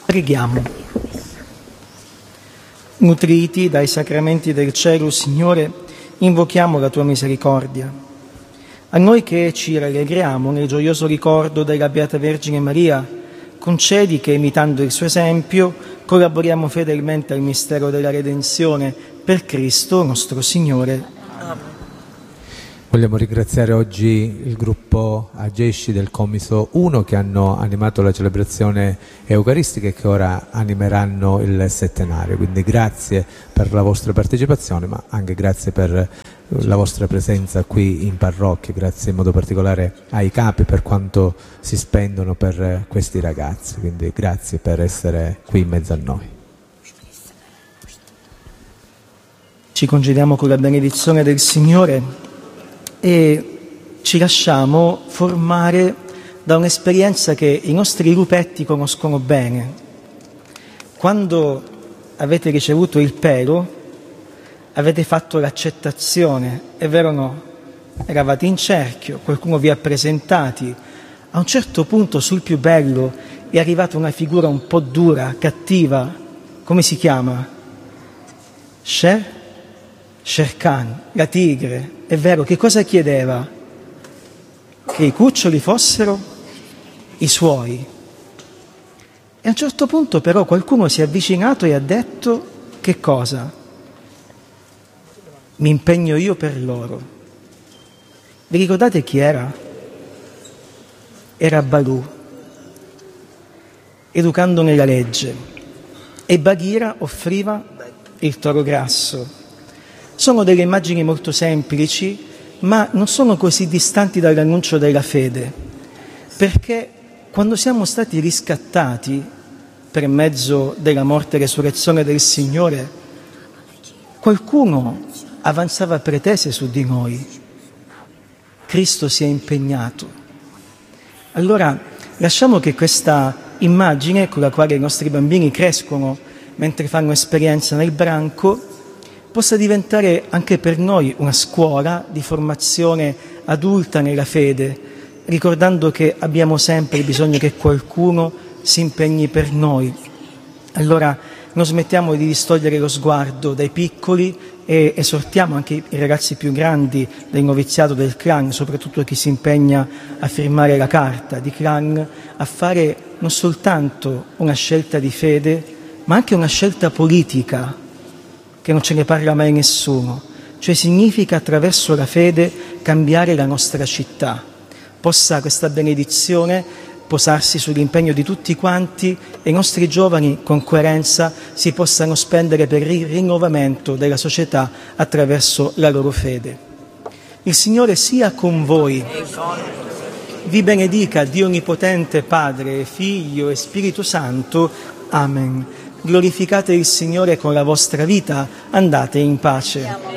Preghiamo. Nutriti dai sacramenti del cielo, Signore, invochiamo la Tua misericordia. A noi che ci rallegriamo nel gioioso ricordo della Beata Vergine Maria, concedi che, imitando il suo esempio, collaboriamo fedelmente al mistero della redenzione per Cristo nostro Signore. Vogliamo ringraziare oggi il gruppo Agesci del Comiso 1 che hanno animato la celebrazione eucaristica e che ora animeranno il settenario. Quindi grazie per la vostra partecipazione, ma anche grazie per la vostra presenza qui in parrocchia. Grazie in modo particolare ai capi per quanto si spendono per questi ragazzi. Quindi grazie per essere qui in mezzo a noi. Ci congediamo con la benedizione del Signore e ci lasciamo formare da un'esperienza che i nostri lupetti conoscono bene. Quando avete ricevuto il pelo, avete fatto l'accettazione, è vero o no? Eravate in cerchio, qualcuno vi ha presentati. A un certo punto sul più bello è arrivata una figura un po' dura, cattiva. Come si chiama? Sher Khan, la tigre. È vero, che cosa chiedeva? Che i cuccioli fossero i suoi. E a un certo punto però qualcuno si è avvicinato e ha detto che cosa? Mi impegno io per loro. Vi ricordate chi era? Era Balù, educando nella legge. E Bagheera offriva il toro grasso. Sono delle immagini molto semplici, ma non sono così distanti dall'annuncio della fede, perché quando siamo stati riscattati per mezzo della morte e resurrezione del Signore, qualcuno avanzava pretese su di noi. Cristo si è impegnato. Allora lasciamo che questa immagine con la quale i nostri bambini crescono mentre fanno esperienza nel branco possa diventare anche per noi una scuola di formazione adulta nella fede, ricordando che abbiamo sempre bisogno che qualcuno si impegni per noi. Allora non smettiamo di distogliere lo sguardo dai piccoli e esortiamo anche i ragazzi più grandi del noviziato del clan, soprattutto chi si impegna a firmare la carta di clan, a fare non soltanto una scelta di fede, ma anche una scelta politica, che non ce ne parla mai nessuno, cioè significa attraverso la fede cambiare la nostra città. Possa questa benedizione posarsi sull'impegno di tutti quanti e i nostri giovani con coerenza si possano spendere per il rinnovamento della società attraverso la loro fede. Il Signore sia con voi. Vi benedica Dio Onnipotente, Padre, Figlio e Spirito Santo. Amen. Glorificate il Signore con la vostra vita, andate in pace.